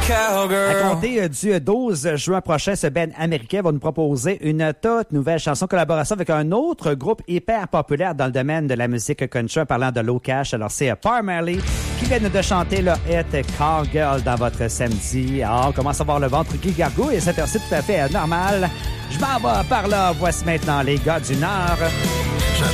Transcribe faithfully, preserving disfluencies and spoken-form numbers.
À compter du douze juin prochain, ce band américain va nous proposer une toute nouvelle chanson collaboration avec un autre groupe hyper populaire dans le domaine de la musique country en parlant de Low Cash. Alors, c'est Parmalee qui vient de chanter le hit Cowgirl dans votre samedi. Alors, on commence à voir le ventre qui gargouille et cette heure-ci tout à fait normal. Je m'en vais par là. Voici maintenant les gars du Nord.